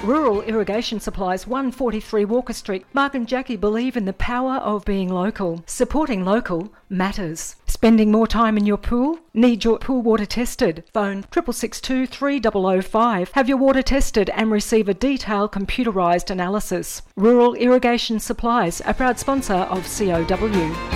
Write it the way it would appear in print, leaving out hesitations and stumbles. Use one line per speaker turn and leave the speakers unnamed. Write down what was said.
Rural Irrigation Supplies, 143 Walker Street. Mark and Jackie believe in the power of being local. Supporting local matters. Spending more time in your pool? Need your pool water tested? Phone 6662 3005. Have your water tested and receive a detailed computerised analysis. Rural Irrigation Supplies, a proud sponsor of COW.